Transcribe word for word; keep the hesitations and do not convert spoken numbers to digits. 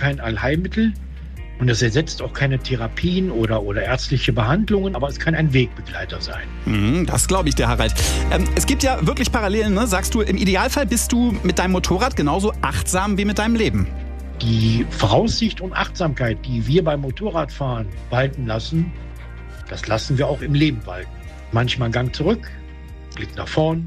kein Allheilmittel und es ersetzt auch keine Therapien oder, oder ärztliche Behandlungen, aber es kann ein Wegbegleiter sein. Mhm, das glaube ich dir, Harald. Ähm, es gibt ja wirklich Parallelen, ne? Sagst du, im Idealfall bist du mit deinem Motorrad genauso achtsam wie mit deinem Leben. Die Voraussicht und Achtsamkeit, die wir beim Motorradfahren walten lassen, das lassen wir auch im Leben walten. Manchmal einen Gang zurück, Blick nach vorn,